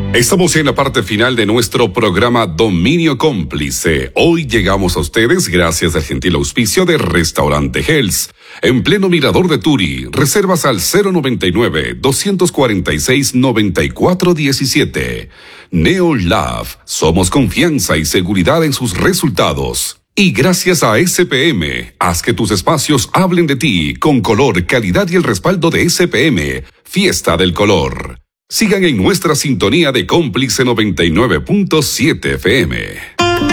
Estamos en la parte final de nuestro programa Dominio Cómplice. Hoy llegamos a ustedes gracias al gentil auspicio de Restaurante Hells. En pleno Mirador de Turi, reservas al 099-246-9417. Neo Love, somos confianza y seguridad en sus resultados. Y gracias a SPM, haz que tus espacios hablen de ti con color, calidad y el respaldo de SPM, Fiesta del Color. Sigan en nuestra sintonía de Cómplice 99.7 FM.